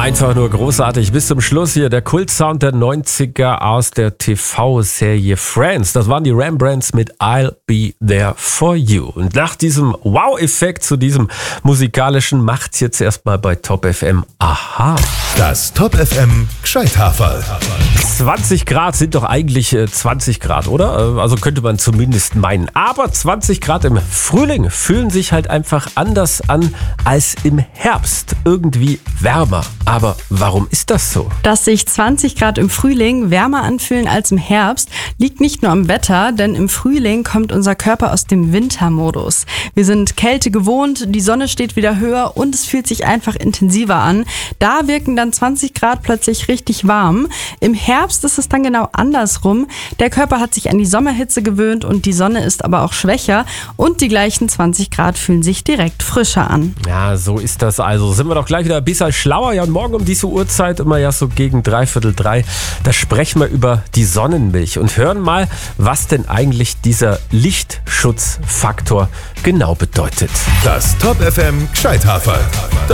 Einfach nur großartig. Bis zum Schluss hier der Kultsound der 90er aus der TV-Serie Friends. Das waren die Rembrandts mit I'll Be There For You. Und nach diesem Wow-Effekt zu diesem musikalischen macht's jetzt erstmal bei Top FM. Aha. Das Top FM Gscheithaferl. 20 Grad sind doch eigentlich 20 Grad, oder? Also könnte man zumindest meinen. Aber 20 Grad im Frühling fühlen sich halt einfach anders an als im Herbst. Irgendwie wärmer. Aber warum ist das so? Dass sich 20 Grad im Frühling wärmer anfühlen als im Herbst, liegt nicht nur am Wetter, denn im Frühling kommt unser Körper aus dem Wintermodus. Wir sind Kälte gewohnt, die Sonne steht wieder höher und es fühlt sich einfach intensiver an. Da wirken dann 20 Grad plötzlich richtig warm. Im Herbst ist es dann genau andersrum. Der Körper hat sich an die Sommerhitze gewöhnt und die Sonne ist aber auch schwächer und die gleichen 20 Grad fühlen sich direkt frischer an. Ja, so ist das also. Sind wir doch gleich wieder ein bisschen schlauer. Ja, und morgen um diese Uhrzeit, immer ja so gegen 2:45, da sprechen wir über die Sonnenmilch und hören mal, was denn eigentlich dieser Lichtschutzfaktor genau bedeutet. Das Top FM Gscheithaferl.